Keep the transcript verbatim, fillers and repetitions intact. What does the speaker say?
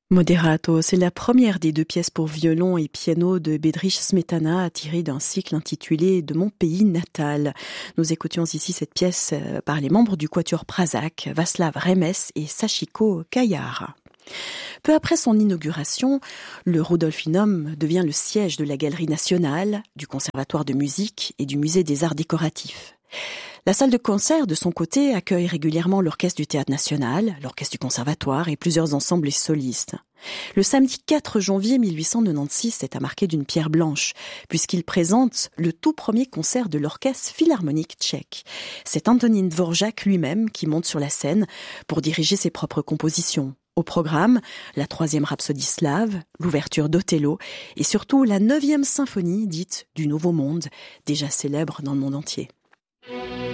Moderato, c'est la première des deux pièces pour violon et piano de Bedřich Smetana, tirée d'un cycle intitulé « De mon pays natal ». Nous écoutions ici cette pièce par les membres du quatuor Pražák, Václav Remes et Sachiko Kajar. Peu après son inauguration, le Rudolfinum devient le siège de la Galerie nationale, du Conservatoire de musique et du Musée des arts décoratifs. La salle de concert, de son côté, accueille régulièrement l'Orchestre du Théâtre national, l'Orchestre du Conservatoire et plusieurs ensembles solistes. Le samedi quatre janvier mille huit cent quatre-vingt-seize est à marquer d'une pierre blanche, puisqu'il présente le tout premier concert de l'Orchestre philharmonique tchèque. C'est Antonín Dvořák lui-même qui monte sur la scène pour diriger ses propres compositions. Au programme, la troisième rhapsodie slave, l'ouverture d'Othello et surtout la neuvième symphonie dite du Nouveau Monde, déjà célèbre dans le monde entier.